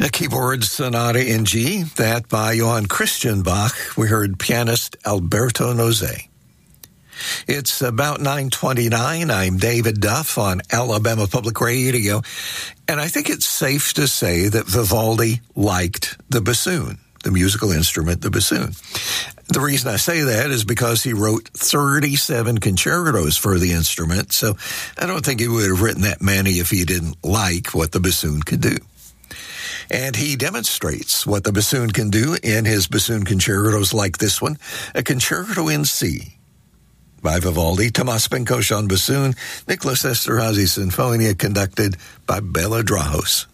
A keyboard sonata in G, that by Johann Christian Bach. We heard pianist Alberto Nozze. It's about 9:29. I'm David Duff on Alabama Public Radio, and I think it's safe to say that Vivaldi liked the bassoon, the musical instrument, the bassoon. The reason I say that is because he wrote 37 concertos for the instrument, so I don't think he would have written that many if he didn't like what the bassoon could do. And he demonstrates what the bassoon can do in his bassoon concertos like this one, a concerto in C by Vivaldi, Tomas Benkosh on bassoon, Nicholas Esterhazy Sinfonia, conducted by Bela Drahos.